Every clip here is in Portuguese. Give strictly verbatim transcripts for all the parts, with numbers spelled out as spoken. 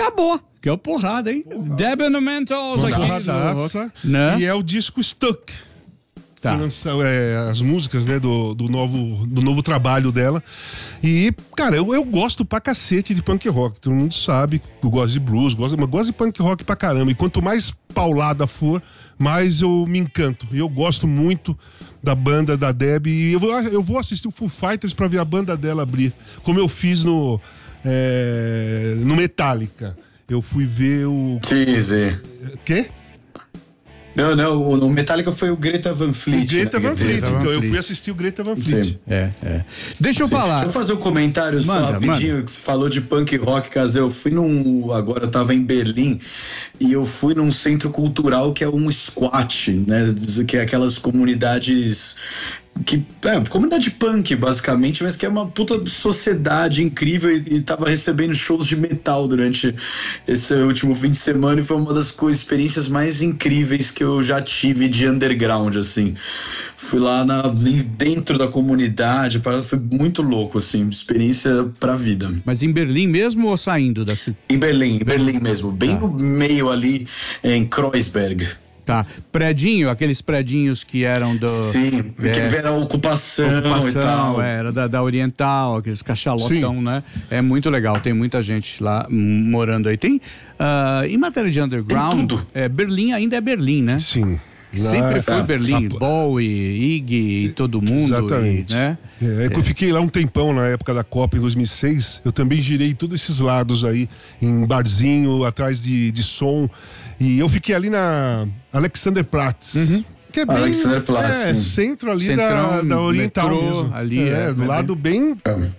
acabou. Que é o porrada, hein? Deb and the Mentals aqui. Porradaça, né? E é o disco Stuck. Tá. Lança, é, as músicas, né, do, do, novo, do novo trabalho dela. E, cara, eu, eu gosto pra cacete de punk rock. Todo mundo sabe que eu gosto de blues, gosto, mas gosto de punk rock pra caramba. E quanto mais paulada for, mais eu me encanto. E eu gosto muito da banda da Deb. E eu vou, eu vou assistir o Foo Fighters pra ver a banda dela abrir. Como eu fiz no, é, no Metallica. Eu fui ver o... Sim, sim. Quê? Não, não, o Metallica foi o Greta Van Fleet. O Greta né? Van Fleet, Greta Van então eu Fleet. fui assistir o Greta Van Fleet. Sim. É, é. Deixa eu Sim. falar. Deixa eu fazer um comentário Manda, só rapidinho, manda. que você falou de punk rock, Casé. Eu fui num... Agora eu tava em Berlim e eu fui num centro cultural que é um squat, né? Que é aquelas comunidades... que é comunidade punk, basicamente, mas que é uma puta sociedade incrível e, e tava recebendo shows de metal durante esse último fim de semana e foi uma das co- experiências mais incríveis que eu já tive de underground, assim. Fui lá na, dentro da comunidade, a parada foi muito louco, assim, experiência pra vida. Mas em Berlim mesmo ou saindo da cidade? Em Berlim, em Berlim mesmo, bem Tá. no meio ali, em Kreuzberg. Tá. Predinho, aqueles predinhos que eram do... Sim, é, que era ocupação, ocupação, e tal. é, era da, da Oriental, aqueles cachalotão, Sim. né? É muito legal, tem muita gente lá hum, morando aí. Tem, ah, em matéria de underground, Tem tudo. é, Berlim ainda é Berlim, né? Sim. Sempre Ah, foi tá. Berlim, Ah, Bowie, Iggy e todo mundo. Exatamente. E, né? É, é que eu fiquei lá um tempão na época da Copa em dois mil e seis. Eu também girei todos esses lados aí, em barzinho, atrás de, de som. E eu fiquei ali na Alexanderplatz. Uhum. Que é bem. Alexanderplatz, É, sim. centro ali Centrão, da, da Oriental metrô, mesmo. ali, é, é, do é lado bem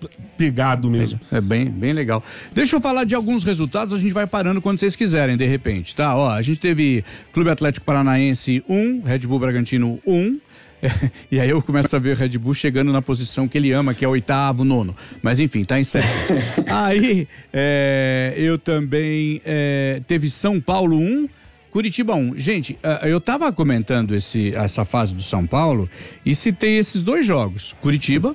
pegado mesmo. É bem, bem legal. Deixa eu falar de alguns resultados, a gente vai parando quando vocês quiserem, de repente, tá? Ó, a gente teve Clube Atlético Paranaense um, Red Bull Bragantino um. E aí eu começo a ver o Red Bull chegando na posição que ele ama, que é o oitavo, nono. Mas enfim, tá em sétimo. Aí é, eu também é, teve São Paulo um, Curitiba um. Gente, eu tava comentando esse, essa fase do São Paulo e citei esses dois jogos, Curitiba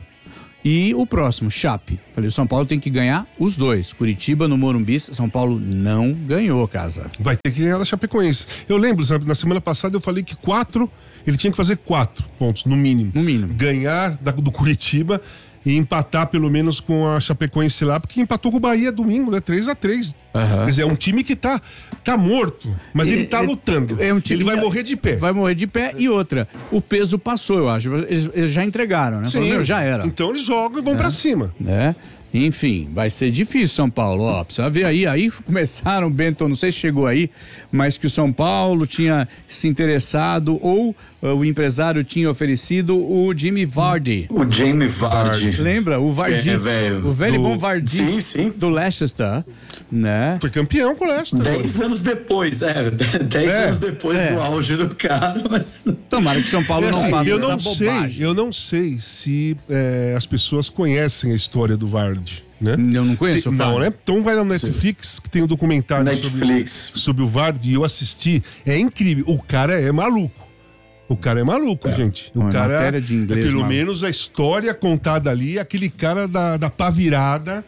e o próximo, Chape. Falei, o São Paulo tem que ganhar os dois. Curitiba no Morumbi, São Paulo não ganhou, casa. Vai ter que ganhar da Chapecoense. Eu lembro, sabe, na semana passada eu falei que quatro, ele tinha que fazer quatro pontos, no mínimo. No mínimo. Ganhar da, do Curitiba e empatar pelo menos com a Chapecoense lá, porque empatou com o Bahia domingo, né? três a três. Uhum. Quer dizer, é um time que tá, tá morto, mas ele tá É- lutando. é um time- ele vai morrer de pé. Vai morrer de pé. E outra, o peso passou, eu acho. Eles, eles já entregaram, né? Falaram, meu, já era. Então eles jogam e vão pra cima. Né? Enfim, vai ser difícil São Paulo, ó, precisa ver aí, aí começaram, Bento, não sei se chegou aí, mas que o São Paulo tinha se interessado ou uh, o empresário tinha oferecido o Jimmy Vardy. O Jamie Vardy. Lembra? O Vardy. É, velho. O velho Do- bom Vardy. Sim, sim. Do Leicester, né? Foi campeão com o Leicester. Dez anos depois, é. Dez É, anos depois é. do auge do cara, mas... Tomara que São Paulo É não assim, faça eu essa não bobagem. sei, eu não sei se é, as pessoas conhecem a história do Vardy, né? Eu não conheço, Tem- eu falo. Não, né? Então vai na Netflix que tem um documentário Netflix. sobre, sobre o Vardy e eu assisti. É incrível. O cara é maluco. O cara é maluco, gente. O Não, é cara matéria de inglês, é pelo maluco. menos a história contada ali, aquele cara da, da pá virada,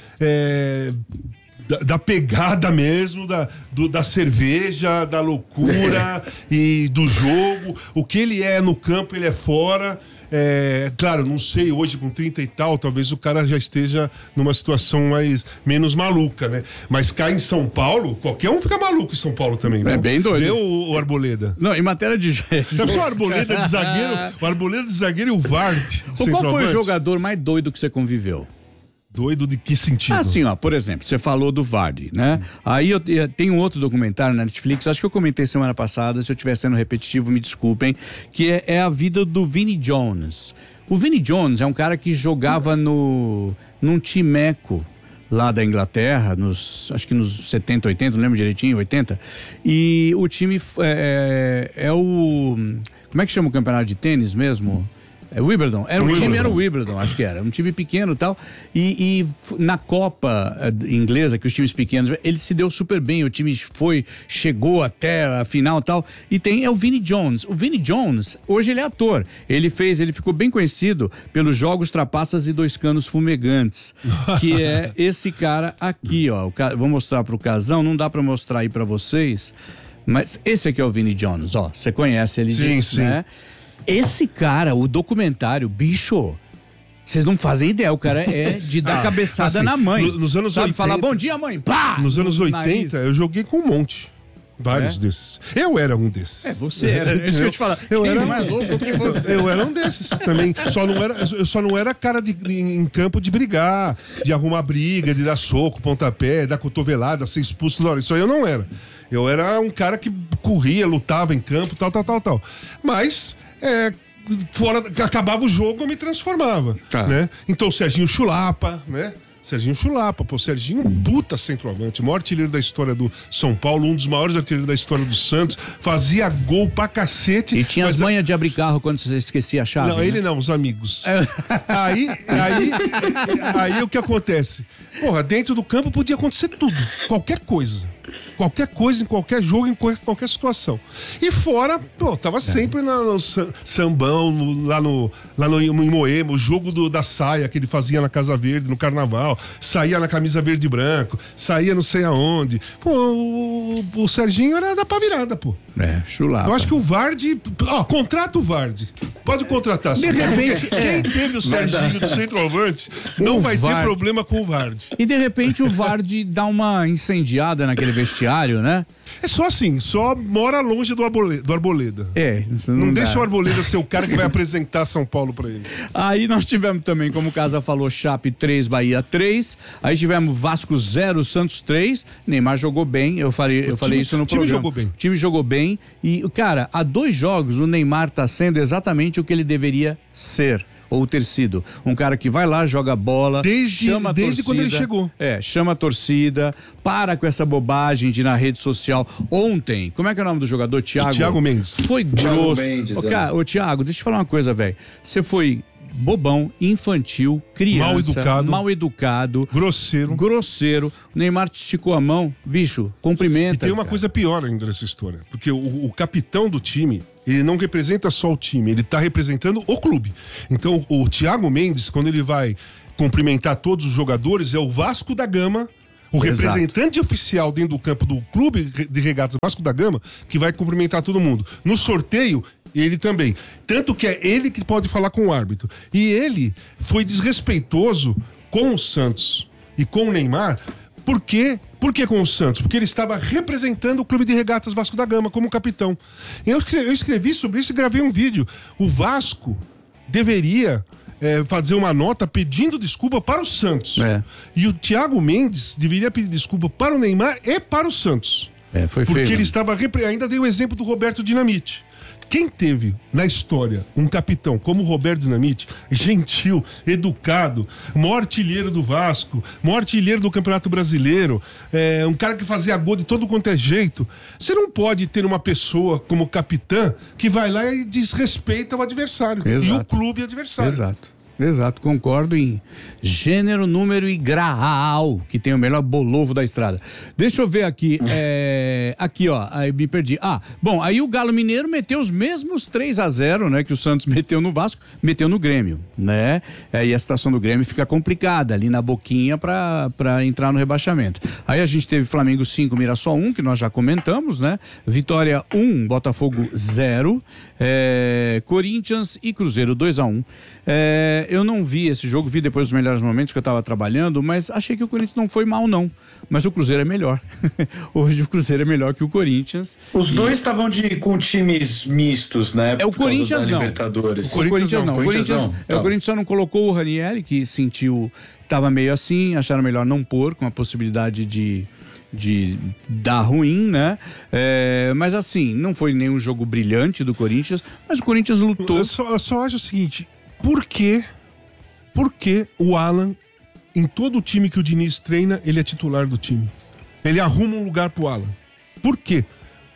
é, da, da pegada mesmo, da, do- da cerveja, da loucura e do jogo. O que ele é no campo, ele é fora. É, claro, não sei, hoje com trinta e tal, talvez o cara já esteja numa situação mais, menos maluca, né? Mas cá em São Paulo, qualquer um fica maluco em São Paulo também, né? É bem doido. Vê o, o Arboleda. Não, em matéria de... Sabe só o Arboleda de zagueiro? O Arboleda de zagueiro e o Vardy. Qual foi o centroavante? jogador mais doido que você conviveu? Doido de que sentido? Assim, ó, por exemplo, você falou do Vardy, né? Aí eu, eu tenho um outro documentário na Netflix, acho que eu comentei semana passada, se eu estiver sendo repetitivo, me desculpem, que é, é a vida do Vinnie Jones. O Vinnie Jones é um cara que jogava no num timeco lá da Inglaterra, nos, acho que nos setenta, oitenta, não lembro direitinho, oitenta, e o time é, é o... Como é que chama o campeonato de tênis mesmo? É Wimbledon. Era um Wimbledon. time, era o Wimbledon, acho que era. Um time pequeno e tal. E, e na Copa inglesa, que os times pequenos, ele se deu super bem. O time foi, chegou até a final e tal. E tem, é o Vinnie Jones. O Vinnie Jones, hoje ele é ator. Ele fez, ele ficou bem conhecido pelos Jogos Trapaças e Dois Canos Fumegantes. Que é esse cara aqui, ó. O, vou mostrar pro Casão, não dá pra mostrar aí pra vocês. Mas esse aqui é o Vinnie Jones, ó. Você conhece ele, sim, de, sim. né? Esse cara, o documentário, bicho, vocês não fazem ideia, o cara é de dar ah, cabeçada assim, na mãe. No, nos anos sabe, oitenta. falar bom dia, mãe, pá! Nos anos no oitenta, nariz. Eu joguei com um monte. Vários é? desses. Eu era um desses. É, você era. É isso que eu te falar. Eu Quem era mais louco que você. Eu era um desses também. Só não era, eu só não era cara de, em campo de brigar, de arrumar briga, de dar soco, pontapé, dar cotovelada, ser expulso. Não, isso aí eu não era. Eu era um cara que corria, lutava em campo, tal, tal, tal, tal. Mas, é, fora, acabava o jogo, eu me transformava. Tá. Né? Então, o Serginho Chulapa, né? Serginho Chulapa, pô, Serginho, puta centroavante, maior artilheiro da história do São Paulo, um dos maiores artilheiros da história do Santos, fazia gol pra cacete. E tinha as manhas de abrir carro quando você esquecia a chave. Não, né? ele não, os amigos. aí, aí, aí o que acontece? Porra, dentro do campo podia acontecer tudo, qualquer coisa. Qualquer coisa, em qualquer jogo, em qualquer, qualquer situação. E fora, pô, tava sempre na, no sambão, no, lá, no, lá no em Moema, o jogo do, da saia que ele fazia na Casa Verde, no Carnaval, saía na camisa verde e branco, saía não sei aonde. Pô, o, o Serginho era da pá virada, pô. É, chulapa. Eu acho que o Vardy, ó, contrata o Vardy. Pode contratar. De repente, quem é. teve o Serginho do centroavante não o vai Vardy. ter problema com o Vardy. E de repente o Vardy dá uma incendiada naquele vestiário, né? É só assim, só mora longe do Arboleda. Do Arboleda. É, isso não, Não dá. deixa o Arboleda ser o cara que vai apresentar São Paulo pra ele. Aí nós tivemos também, como o Casa falou, Chape três, Bahia três. Aí tivemos Vasco zero, Santos três. Neymar jogou bem, eu falei, eu falei isso no programa. O time jogou bem. O time jogou bem. E, cara, há dois jogos o Neymar tá sendo exatamente o que ele deveria ser. Ou ter sido. Um cara que vai lá, joga bola, desde, chama a desde torcida, quando ele chegou. É, chama a torcida, para com essa bobagem de ir na rede social. Ontem, como é que é o nome do jogador? Thiago? O Thiago Mendes. Foi Thiago grosso. Mendes, ô, cara, ô, Thiago, deixa eu te falar uma coisa, velho. Você foi bobão, infantil, criança, mal educado, mal educado, grosseiro. grosseiro. O Neymar te esticou a mão, bicho, cumprimenta. E tem uma cara. coisa pior ainda nessa história, porque o, o capitão do time, ele não representa só o time, ele tá representando o clube. Então, o, o Thiago Mendes, quando ele vai cumprimentar todos os jogadores, é o Vasco da Gama, o Exato. representante oficial dentro do campo do clube de regatas Vasco da Gama, que vai cumprimentar todo mundo. No sorteio, ele também. Tanto que é ele que pode falar com o árbitro. E ele foi desrespeitoso com o Santos e com o Neymar. Por quê? Por que com o Santos? Porque ele estava representando o Clube de Regatas Vasco da Gama como capitão. Eu escrevi, eu escrevi sobre isso e gravei um vídeo. O Vasco deveria é, fazer uma nota pedindo desculpa para o Santos. É. E o Thiago Mendes deveria pedir desculpa para o Neymar e para o Santos. É, foi Porque feio, ele né? estava... Repre... Ainda dei o exemplo do Roberto Dinamite. Quem teve na história um capitão como o Roberto Dinamite, gentil, educado, maior artilheiro do Vasco, maior artilheiro do Campeonato Brasileiro, é, um cara que fazia gol de todo quanto é jeito, você não pode ter uma pessoa como capitã que vai lá e desrespeita o adversário. Exato. E o clube adversário. Exato. Exato, concordo em gênero, número e grau, que tem o melhor bolovo da estrada. Deixa eu ver aqui, é, aqui ó, aí me perdi. Ah, bom, aí o Galo Mineiro meteu os mesmos três a zero, né, que o Santos meteu no Vasco, meteu no Grêmio, né? Aí a situação do Grêmio fica complicada ali na boquinha pra, pra entrar no rebaixamento. Aí a gente teve Flamengo cinco, Mirassol um, que nós já comentamos, né? Vitória um, Botafogo zero, é, Corinthians e Cruzeiro dois a um. É, eu não vi esse jogo, vi depois dos melhores momentos que eu tava trabalhando, mas achei que o Corinthians não foi mal não, mas o Cruzeiro é melhor. Hoje o Cruzeiro é melhor que o Corinthians. Os e... dois estavam de com times mistos, né? É o por causa Corinthians da não. Libertadores. O Corinthians não. O Corinthians, Corinthians não. é, o Tá. Corinthians só não colocou o Ranieri, que sentiu, tava meio assim, acharam melhor não pôr, com a possibilidade de de dar ruim, né? É, mas assim, não foi nenhum jogo brilhante do Corinthians, mas o Corinthians lutou. Eu só, eu só acho o seguinte, por que por que o Alan, em todo o time que o Diniz treina, ele é titular do time? Ele arruma um lugar pro Alan. Por quê?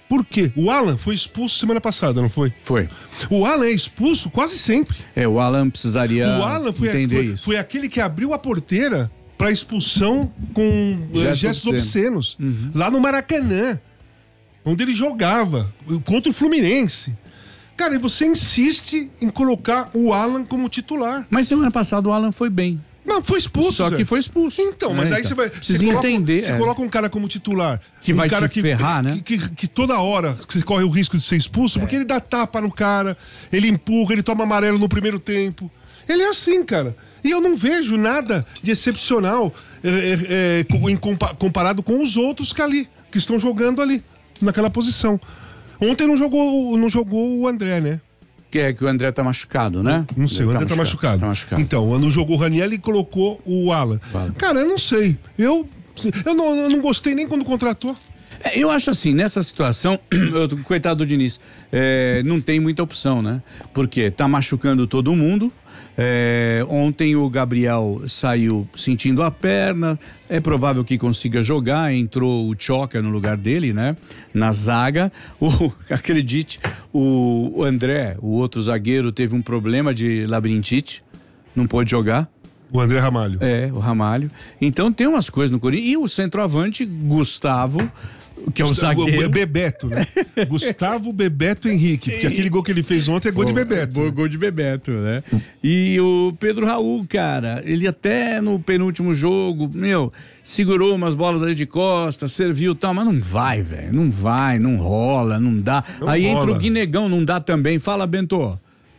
Por quê? O Alan foi expulso semana passada, não foi? Foi. O Alan é expulso quase sempre. É, o Alan precisaria o Alan foi, entender foi, isso. foi aquele que abriu a porteira para expulsão com gestos, gestos obscenos. Uhum. Lá no Maracanã, onde ele jogava contra o Fluminense. Cara, e você insiste em colocar o Alan como titular. Mas semana passada o Alan foi bem. Não, foi expulso. Só Zé. que foi expulso. Então, mas é, aí então. você vai. Precisa você coloca, entender. Você é. coloca um cara como titular. Que um vai cara te que, ferrar, né? Que, que, que toda hora você corre o risco de ser expulso, é. porque ele dá tapa no cara, ele empurra, ele toma amarelo no primeiro tempo. Ele é assim, cara. E eu não vejo nada de excepcional é, é, é, em compa- comparado com os outros que ali, que estão jogando ali, naquela posição. Ontem não jogou, não jogou o André, né? Que é que o André tá machucado, né? Não sei, o André tá, tá, machucado. tá machucado. Então, quando jogou o Raniel e colocou o Alan. Vale. Cara, eu não sei. Eu, eu, não, eu não gostei nem quando contratou. É, eu acho assim, nessa situação, eu, coitado do Diniz, é, não tem muita opção, né? Porque tá machucando todo mundo. É, ontem o Gabriel saiu sentindo a perna, é provável que consiga jogar, entrou o Choca no lugar dele, né? Na zaga, o, acredite, o André, o outro zagueiro, teve um problema de labirintite, não pôde jogar. O André Ramalho. É, o Ramalho. Então tem umas coisas no Corinthians. E o centroavante, Gustavo, que é o zagueiro. O Bebeto, né? Gustavo Bebeto Henrique, porque aquele gol que ele fez ontem é gol Pô, de Bebeto. Gol, gol de Bebeto, né? E o Pedro Raul, cara, ele até no penúltimo jogo, meu, segurou umas bolas ali de costas, serviu e tal, mas não vai, velho, não vai, não rola, não dá. Não Aí rola. Entra o Guinegão, não dá também. Fala, Bento.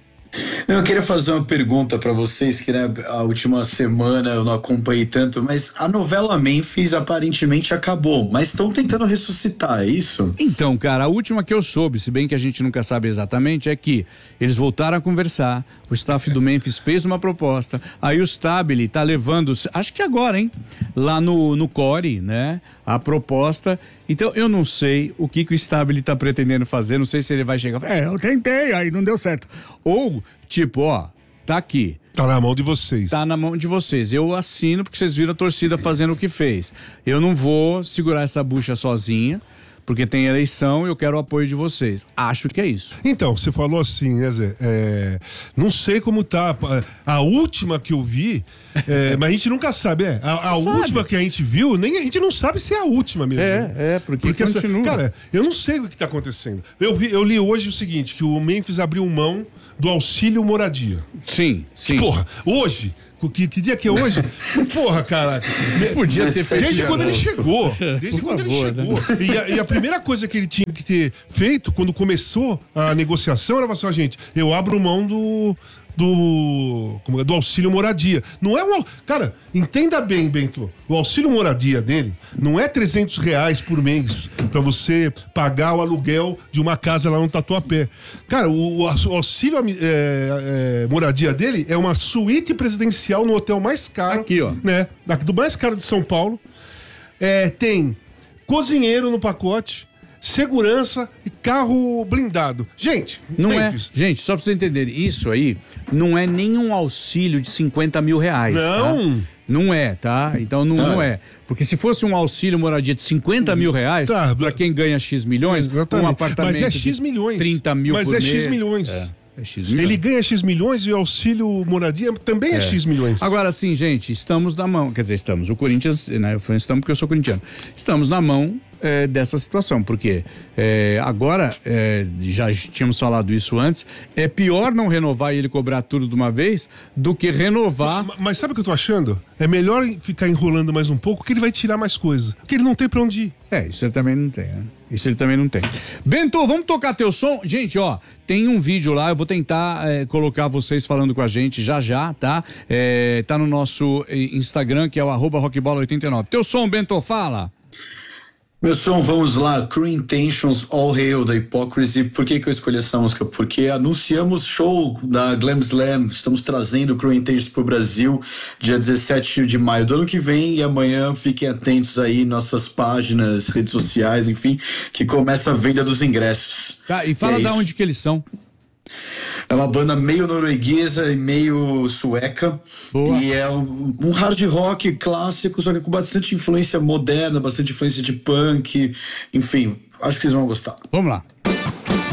Eu queria fazer uma pergunta pra vocês, que né, a última semana eu não acompanhei tanto, mas a novela Memphis aparentemente acabou, mas estão tentando ressuscitar, é isso? Então, cara, a última que eu soube, se bem que a gente nunca sabe exatamente, é que eles voltaram a conversar, o staff do Memphis fez uma proposta, aí o Stabile tá levando, acho que agora, hein, lá no, no Core, né, a proposta. Então, eu não sei o que, que o Stabile tá pretendendo fazer, não sei se ele vai chegar, é, eu tentei, aí não deu certo. Ou, tipo, ó, tá aqui. Tá na mão de vocês. Tá na mão de vocês. Eu assino porque vocês viram a torcida fazendo o que fez. Eu não vou segurar essa bucha sozinha, porque tem eleição e eu quero o apoio de vocês. Acho que é isso. Então, você falou assim, né, Zé? É, não sei como tá. A última que eu vi, é, mas a gente nunca sabe, é. A, a última que a gente viu, nem a gente não sabe se é a última mesmo. É, né? é, porque, porque continua. Essa, cara, eu não sei o que tá acontecendo. Eu, vi, eu li hoje o seguinte, que o Memphis abriu mão do auxílio moradia. Sim, sim. Porra, hoje... Que, que dia que é hoje? Porra, cara. Podia ter feito. Desde quando ele chegou. Desde quando ele chegou. E a, e a primeira coisa que ele tinha que ter feito quando começou a negociação era assim, ó, gente, eu abro mão do. Do, como é, do auxílio moradia. Não é um. Cara, entenda bem, Bento. O auxílio moradia dele não é trezentos reais por mês pra você pagar o aluguel de uma casa lá no Tatuapé. Cara, o, o auxílio é, é, moradia dele é uma suíte presidencial no hotel mais caro. Aqui, ó. Né? Do mais caro de São Paulo. É, tem cozinheiro no pacote. Segurança e carro blindado. Gente, não é. Gente, só pra você entender, isso aí não é nenhum auxílio de cinquenta mil reais. Não. Tá? Não é, tá? Então não, tá. não é. Porque se fosse um auxílio moradia de cinquenta mil reais, tá. Pra quem ganha X milhões, exatamente. Um apartamento. Mas é X milhões. trinta mil Mas por é mês. X milhões. É. É X milhões. Ele ganha X milhões e o auxílio moradia também é, é X milhões. Agora sim, gente, estamos na mão, quer dizer, estamos, o Corinthians, né, eu falei estamos porque eu sou corintiano, estamos na mão é, dessa situação, porque é, agora, é, já tínhamos falado isso antes, é pior não renovar e ele cobrar tudo de uma vez do que renovar. Mas, mas sabe o que eu tô achando? É melhor ficar enrolando mais um pouco que ele vai tirar mais coisa, porque ele não tem pra onde ir. É, isso ele também não tem, né? Isso ele também não tem. Bento, vamos tocar teu som? Gente, ó, tem um vídeo lá, eu vou tentar é, colocar vocês falando com a gente já já, tá? É, tá no nosso Instagram, que é o arroba rockbola oitenta e nove. Teu som, Bento, fala! Meu som, vamos lá, Cruel Intentions, All Hail, da Hypocrisy. Por que que eu escolhi essa música? Porque anunciamos show da Glam Slam, estamos trazendo Cruel Intentions pro Brasil, dia dezessete de maio do ano que vem, e amanhã fiquem atentos aí, nossas páginas, redes sociais, enfim, que começa a venda dos ingressos. Tá, e fala é da isso. onde que eles são. É uma banda meio norueguesa e meio sueca. Boa. E é um, um hard rock clássico, só que com bastante influência moderna, bastante influência de punk. Enfim, acho que vocês vão gostar. Vamos lá.